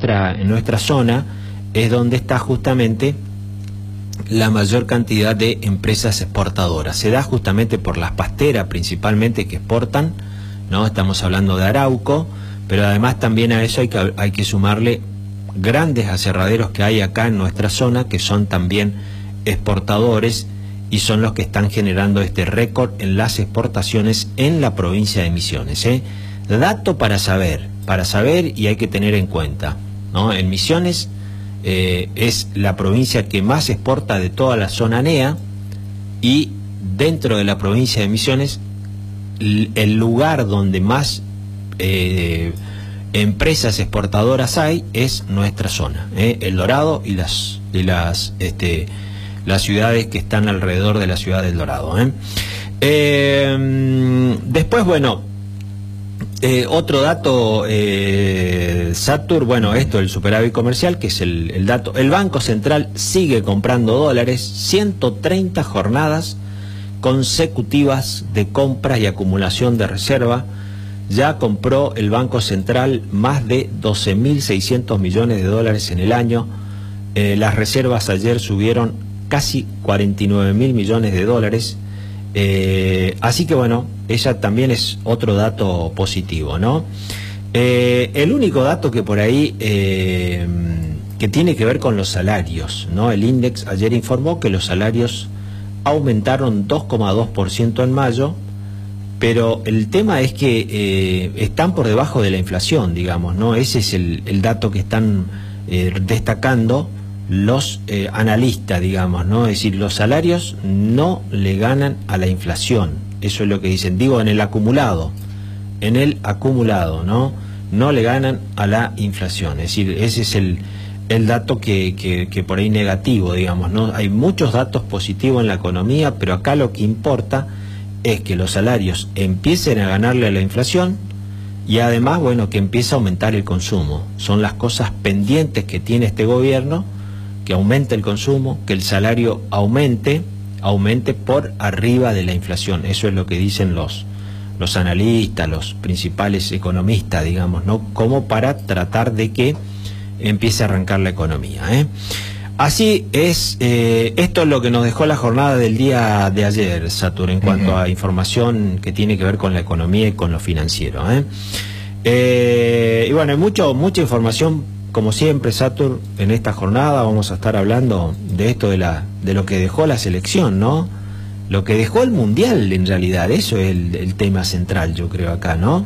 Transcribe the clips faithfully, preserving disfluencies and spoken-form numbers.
nuestra, en nuestra zona es donde está justamente la mayor cantidad de empresas exportadoras. Se da justamente por las pasteras principalmente que exportan, ¿no? Estamos hablando de Arauco, pero además también a eso hay que, hay que sumarle grandes aserraderos que hay acá en nuestra zona, que son también exportadores y son los que están generando este récord en las exportaciones en la provincia de Misiones, ¿eh? Dato para saber, para saber y hay que tener en cuenta, ¿no? En Misiones eh, es la provincia que más exporta de toda la zona N E A, y dentro de la provincia de Misiones el lugar donde más eh, empresas exportadoras hay es nuestra zona, ¿eh? El Dorado y las y las este las ciudades que están alrededor de la ciudad del Dorado, ¿eh? Eh, después, bueno, eh, otro dato, eh, Satur, bueno, esto, el superávit comercial, que es el, el dato. El Banco Central sigue comprando dólares, ciento treinta jornadas consecutivas de compras y acumulación de reserva. Ya compró el Banco Central más de doce mil seiscientos millones de dólares en el año. Eh, las reservas ayer subieron casi cuarenta y nueve mil millones de dólares. Eh, así que bueno, ella también es otro dato positivo, ¿no? Eh, el único dato que por ahí eh, que tiene que ver con los salarios, ¿no? El INDEX ayer informó que los salarios aumentaron dos coma dos por ciento en mayo, pero el tema es que eh, están por debajo de la inflación, digamos, ¿no? Ese es el, el dato que están eh, destacando los eh, analistas, digamos, ¿no? Es decir, los salarios no le ganan a la inflación, eso es lo que dicen, digo, en el acumulado, en el acumulado, ¿no? No le ganan a la inflación, es decir, ese es el el dato que, que, que por ahí negativo, digamos, ¿no? Hay muchos datos positivos en la economía, pero acá lo que importa es que los salarios empiecen a ganarle a la inflación y además, bueno, que empiece a aumentar el consumo. Son las cosas pendientes que tiene este gobierno, que aumente el consumo, que el salario aumente, aumente por arriba de la inflación. Eso es lo que dicen los, los analistas, los principales economistas, digamos, ¿no? Como para tratar de que empiece a arrancar la economía, ¿eh? Así es, eh, esto es lo que nos dejó la jornada del día de ayer, Satur, en cuanto uh-huh. a información que tiene que ver con la economía y con lo financiero, ¿eh? Eh, y bueno, hay mucho, mucha información, como siempre, Satur, en esta jornada vamos a estar hablando de esto, de, la, de lo que dejó la selección, ¿no? Lo que dejó el Mundial, en realidad, eso es el, el tema central, yo creo, acá, ¿no?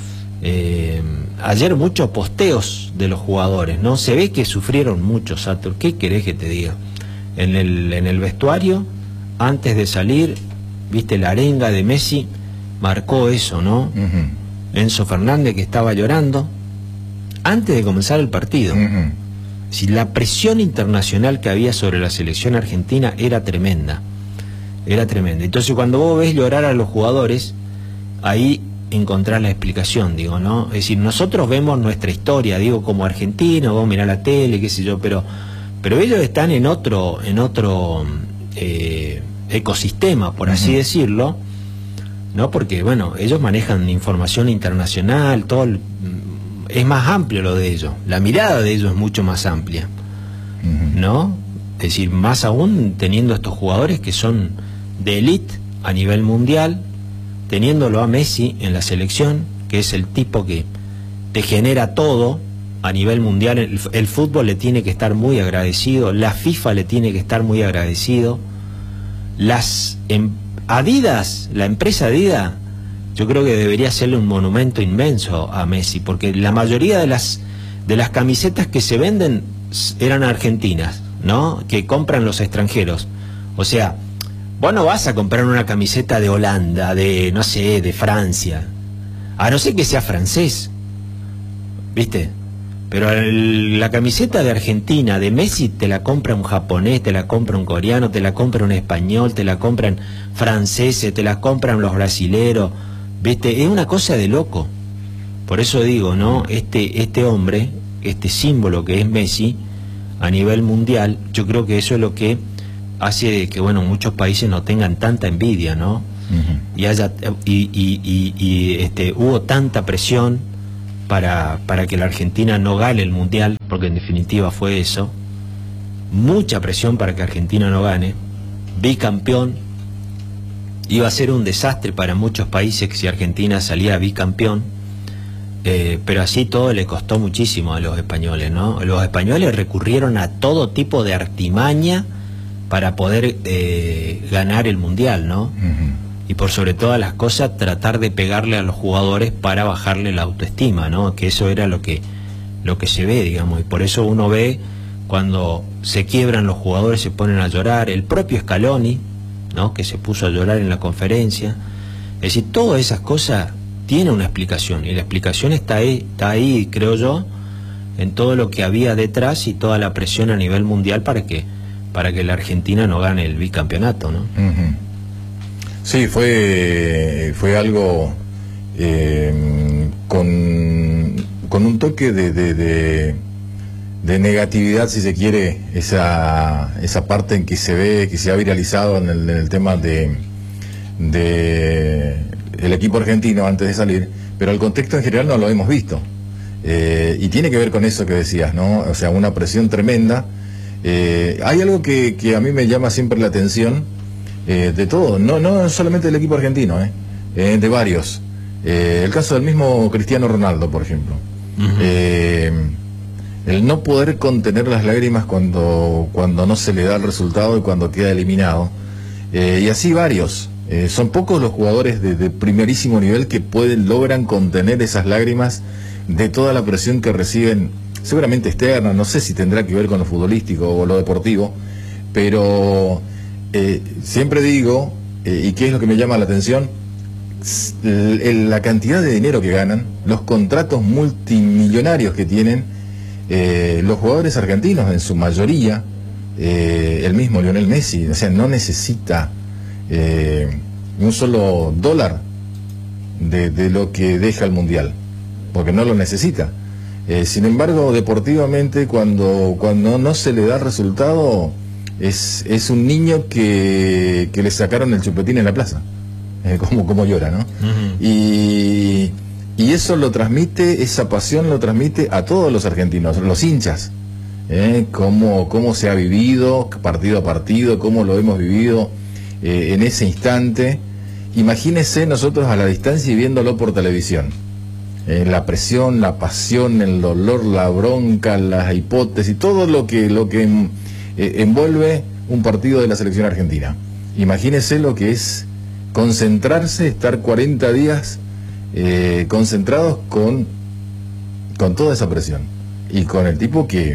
Eh, ayer muchos posteos de los jugadores, ¿no? Se ve que sufrieron mucho, Satur. ¿Qué querés que te diga? En el, en el vestuario, antes de salir, viste, la arenga de Messi marcó eso, ¿no? Uh-huh. Enzo Fernández, que estaba llorando antes de comenzar el partido. Uh-huh. Si la presión internacional que había sobre la selección argentina era tremenda, era tremenda. Entonces, cuando vos ves llorar a los jugadores, ahí encontrar la explicación, digo, ¿no? Es decir, nosotros vemos nuestra historia, digo, como argentinos, vos mirá la tele, qué sé yo, pero pero ellos están en otro en otro eh, ecosistema, por así uh-huh. decirlo, ¿no? Porque, bueno, ellos manejan información internacional, todo el, es más amplio lo de ellos, la mirada de ellos es mucho más amplia, uh-huh. ¿no? Es decir, más aún teniendo estos jugadores que son de élite a nivel mundial, teniéndolo a Messi en la selección, que es el tipo que te genera todo a nivel mundial. El, el fútbol le tiene que estar muy agradecido, la FIFA le tiene que estar muy agradecido, las em, Adidas, la empresa Adidas, yo creo que debería hacerle un monumento inmenso a Messi, porque la mayoría de las de las camisetas que se venden eran argentinas, ¿no? Que compran los extranjeros. O sea, vos no vas a comprar una camiseta de Holanda, de, no sé, de Francia, a no ser que sea francés, ¿viste? Pero el, la camiseta de Argentina, de Messi, te la compra un japonés, te la compra un coreano, te la compra un español, te la compran franceses, te la compran los brasileros, ¿viste? Es una cosa de loco. Por eso digo, ¿no? Este, este hombre, este símbolo que es Messi, a nivel mundial, yo creo que eso es lo que hace que, bueno, muchos países no tengan tanta envidia, ¿no? Uh-huh. Y haya y, y, y, y este hubo tanta presión para, para que la Argentina no gane el Mundial, porque en definitiva fue eso. Mucha presión para que Argentina no gane. Bicampeón. Iba a ser un desastre para muchos países si Argentina salía bicampeón. Eh, pero así todo le costó muchísimo a los españoles, ¿no? Los españoles recurrieron a todo tipo de artimaña para poder eh, ganar el Mundial, ¿no? Uh-huh. Y por sobre todas las cosas tratar de pegarle a los jugadores para bajarle la autoestima, ¿no? Que eso era lo que, lo que se ve, digamos, y por eso uno ve cuando se quiebran los jugadores, se ponen a llorar, el propio Scaloni, ¿no? Que se puso a llorar en la conferencia. Es decir, todas esas cosas tienen una explicación, y la explicación está ahí, está ahí, creo yo, en todo lo que había detrás y toda la presión a nivel mundial para que, para que la Argentina no gane el bicampeonato, ¿no? Uh-huh. Sí, fue, fue algo eh, con, con un toque de, de, de, de negatividad, si se quiere, esa, esa parte en que se ve, que se ha viralizado en el, en el tema de, de el equipo argentino antes de salir, pero el contexto en general no lo hemos visto. Eh, y tiene que ver con eso que decías, ¿no? O sea, una presión tremenda. Eh, hay algo que, que a mí me llama siempre la atención, eh, de todo, no, no solamente del equipo argentino, eh, eh, de varios. Eh, el caso del mismo Cristiano Ronaldo, por ejemplo. Uh-huh. eh, el no poder contener las lágrimas cuando, cuando no se le da el resultado y cuando queda eliminado. Eh, y así varios. Eh, son pocos los jugadores de, de primerísimo nivel que pueden, logran contener esas lágrimas de toda la presión que reciben, seguramente externa, no sé si tendrá que ver con lo futbolístico o lo deportivo, pero eh, siempre digo, eh, y qué es lo que me llama la atención, la cantidad de dinero que ganan, los contratos multimillonarios que tienen eh, los jugadores argentinos, en su mayoría, eh, el mismo Lionel Messi, o sea, no necesita eh, un solo dólar de, de lo que deja el Mundial, porque no lo necesita. Eh, sin embargo, deportivamente, cuando, cuando no se le da el resultado, es, es un niño que, que le sacaron el chupetín en la plaza, eh, como, como llora, ¿no? Uh-huh. y, y eso lo transmite, esa pasión lo transmite a todos los argentinos, los hinchas, eh, cómo, cómo se ha vivido partido a partido, cómo lo hemos vivido eh, en ese instante. Imagínese nosotros a la distancia y viéndolo por televisión. Eh, la presión, la pasión, el dolor, la bronca, las hipótesis, todo lo que, lo que eh, envuelve un partido de la selección argentina. Imagínese lo que es concentrarse, estar cuarenta días eh, concentrados con, con toda esa presión. Y con el tipo que,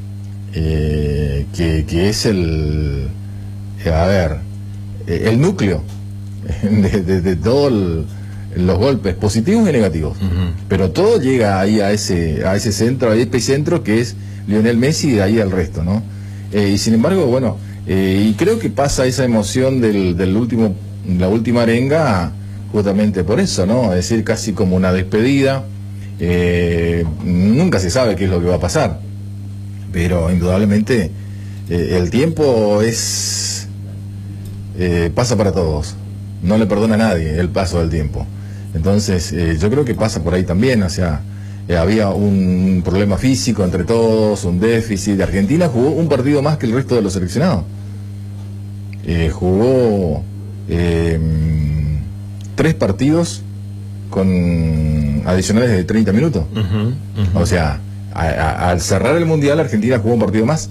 eh, que, que es el, eh, a ver, eh, el núcleo de, de, de todo el... los golpes positivos y negativos, uh-huh. pero todo llega ahí a ese a ese centro, a ese epicentro que es Lionel Messi, y de ahí al resto, ¿no? Eh, y sin embargo, bueno, eh, y creo que pasa esa emoción del, del último, la última arenga, justamente por eso, ¿no? Es decir, casi como una despedida. Eh, nunca se sabe qué es lo que va a pasar, pero indudablemente eh, el tiempo es eh, pasa para todos, no le perdona a nadie el paso del tiempo. Entonces, eh, yo creo que pasa por ahí también, o sea, eh, había un problema físico entre todos, un déficit. Argentina jugó un partido más que el resto de los seleccionados. Eh, jugó eh, tres partidos con adicionales de treinta minutos. Uh-huh, uh-huh. O sea, a, a, al cerrar el Mundial, Argentina jugó un partido más.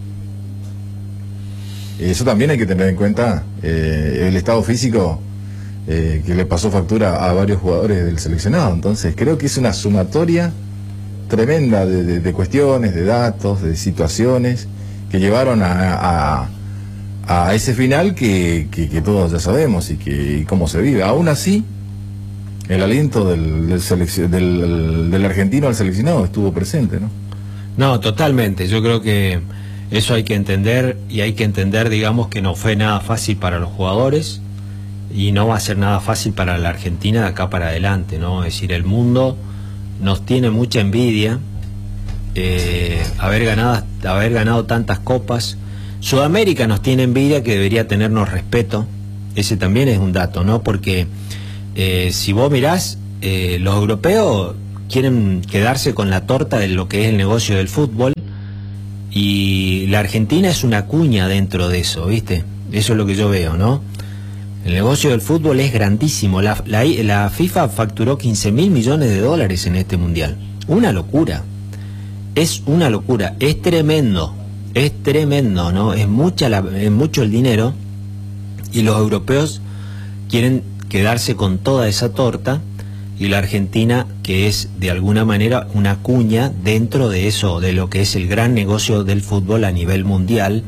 Eso también hay que tener en cuenta, eh, el estado físico eh, que le pasó factura a varios jugadores del seleccionado. Entonces creo que es una sumatoria tremenda de, de, de cuestiones, de datos, de situaciones que llevaron a, a, a ese final que, que, que todos ya sabemos y, que, y cómo se vive. Aún así, el aliento del, del, seleccion, del, del argentino al seleccionado estuvo presente, ¿no? No, totalmente. Yo creo que eso hay que entender, y hay que entender, digamos, que no fue nada fácil para los jugadores y no va a ser nada fácil para la Argentina de acá para adelante, ¿no? Es decir, el mundo nos tiene mucha envidia, eh, haber ganado, haber ganado tantas copas. Sudamérica nos tiene envidia, que debería tenernos respeto. Ese también es un dato, ¿no? Porque eh, si vos mirás, eh, los europeos quieren quedarse con la torta de lo que es el negocio del fútbol, y la Argentina es una cuña dentro de eso, ¿viste? Eso es lo que yo veo, ¿no? El negocio del fútbol es grandísimo. La, la, la FIFA facturó quince mil millones de dólares en este mundial. Una locura. Es una locura. Es tremendo. Es tremendo, ¿no? Es, mucha la, es mucho el dinero, y los europeos quieren quedarse con toda esa torta, y la Argentina, que es de alguna manera una cuña dentro de eso, de lo que es el gran negocio del fútbol a nivel mundial.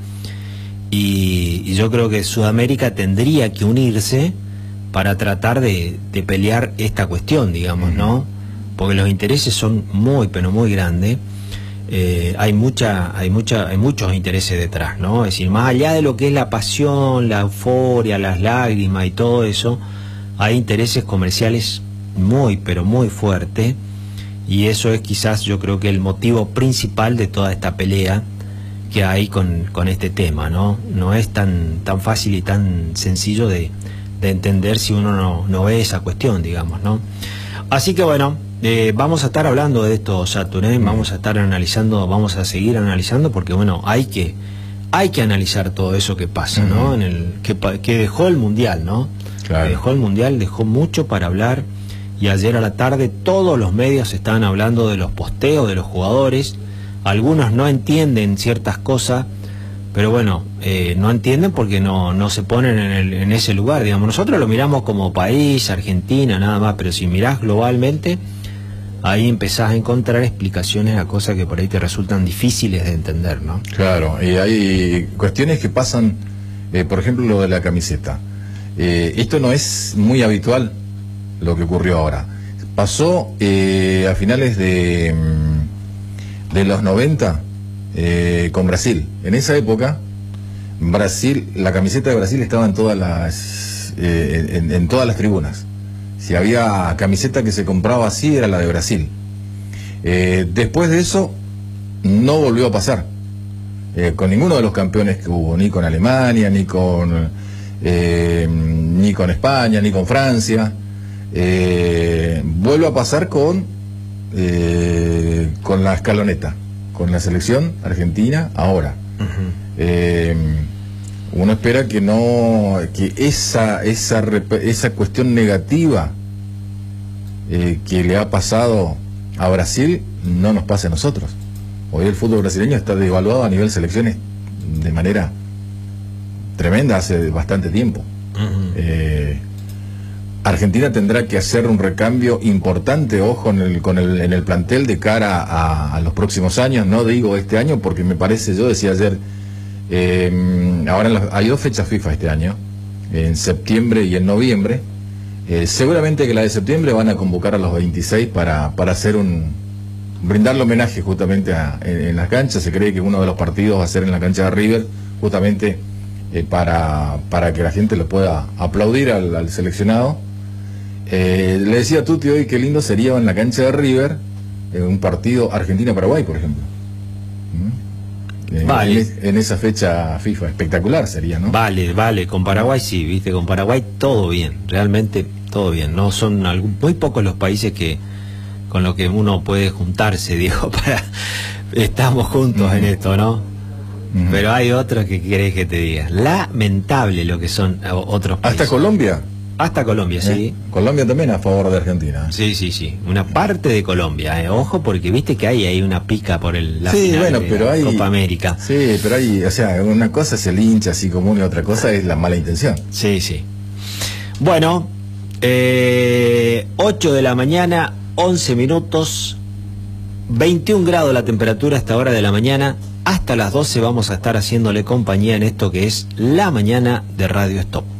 Y, y yo creo que Sudamérica tendría que unirse para tratar de, de pelear esta cuestión, digamos, ¿no? Porque los intereses son muy, pero muy grandes. Eh, hay mucha, hay mucha, hay muchos intereses detrás, ¿no? Es decir, más allá de lo que es la pasión, la euforia, las lágrimas y todo eso, hay intereses comerciales muy, pero muy fuertes, y eso es quizás, yo creo que el motivo principal de toda esta pelea que hay con, con este tema, ¿no? No es tan, tan fácil y tan sencillo de, de entender si uno no, no ve esa cuestión, digamos, ¿no? Así que bueno, eh, vamos a estar hablando de esto, Saturn, ¿eh? Vamos a estar analizando, vamos a seguir analizando, porque bueno, hay que, hay que analizar todo eso que pasa, ¿no? En el, que, que dejó el Mundial, ¿no? Claro. Que dejó el Mundial, dejó mucho para hablar, y ayer a la tarde todos los medios estaban hablando de los posteos de los jugadores. Algunos no entienden ciertas cosas, pero bueno, eh, no entienden porque no, no se ponen en, el, en ese lugar, digamos. Nosotros lo miramos como país, Argentina, nada más, pero si mirás globalmente, ahí empezás a encontrar explicaciones a cosas que por ahí te resultan difíciles de entender, ¿no? Claro, y hay cuestiones que pasan, eh, por ejemplo, lo de la camiseta. Eh, esto no es muy habitual, lo que ocurrió ahora. Pasó eh, a finales de, de los noventa eh, con Brasil. En esa época, Brasil, la camiseta de Brasil estaba en todas las eh, en, en todas las tribunas. Si había camiseta que se compraba así, era la de Brasil. Eh, después de eso, no volvió a pasar eh, con ninguno de los campeones que hubo, ni con Alemania, ni con eh, ni con España, ni con Francia. Eh, vuelve a pasar con eh, con la escaloneta, con la selección argentina ahora. Uh-huh. eh, uno espera que no, que esa esa esa cuestión negativa eh, que le ha pasado a Brasil no nos pase a nosotros. Hoy el fútbol brasileño está devaluado a nivel selecciones de manera tremenda hace bastante tiempo. Uh-huh. eh, Argentina tendrá que hacer un recambio importante, ojo, en el, con el, en el plantel de cara a, a los próximos años. No digo este año porque me parece, yo decía ayer, eh, ahora en los, hay dos fechas FIFA este año, en septiembre y en noviembre. Eh, seguramente que la de septiembre van a convocar a los veintiséis para, para hacer un, brindarle homenaje justamente a, en, en las canchas. Se cree que uno de los partidos va a ser en la cancha de River, justamente eh, para, para que la gente le pueda aplaudir al, al seleccionado. Eh, le decía a Tuti hoy qué lindo sería en la cancha de River en un partido Argentina-Paraguay, por ejemplo. ¿Mm? Eh, vale. en, en esa fecha FIFA, espectacular sería, ¿no? Vale, vale, con Paraguay sí, viste, con Paraguay todo bien, realmente todo bien. No son algún, muy pocos los países que con los que uno puede juntarse, digo, para estamos juntos uh-huh. en esto, ¿no? Uh-huh. Pero hay otros que querés que te diga. Lamentable lo que son otros países. ¿Hasta Colombia? Hasta Colombia, sí. ¿Eh? Colombia también a favor de Argentina. Sí, sí, sí. Una parte de Colombia, eh. Ojo, porque viste que hay ahí una pica por el, la sí, final bueno, de pero la hay, Copa América. Sí, pero hay, o sea, una cosa es el hincha así común y otra cosa es la mala intención. Sí, sí. Bueno, eh, ocho de la mañana, once minutos, veintiún grados la temperatura a esta hora de la mañana. Hasta las doce vamos a estar haciéndole compañía en esto que es La Mañana de Radio Stop.